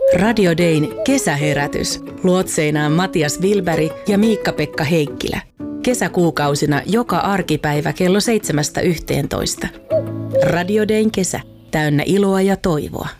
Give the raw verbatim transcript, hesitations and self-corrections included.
Radio Dayn kesäherätys. Luotseinaan Matias Wilberg ja Miikka-Pekka Heikkilä. Kesäkuukausina joka arkipäivä kello seitsemästä yhteentoista. Radio Dayn kesä. Täynnä iloa ja toivoa.